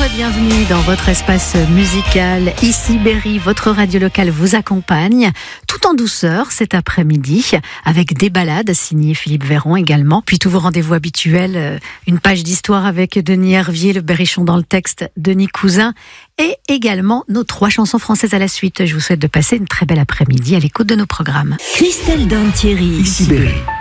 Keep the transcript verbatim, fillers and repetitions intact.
bienvenue dans votre espace musical. Ici Berry, votre radio locale vous accompagne tout en douceur cet après-midi avec des balades signées Philippe Véron également. Puis tous vos rendez-vous habituels, une page d'histoire avec Denis Hervier, le Berrichon dans le texte, Denis Cousin et également nos trois chansons françaises à la suite. Je vous souhaite de passer une très belle après-midi à l'écoute de nos programmes. Christelle Dantieri. Ici Berry.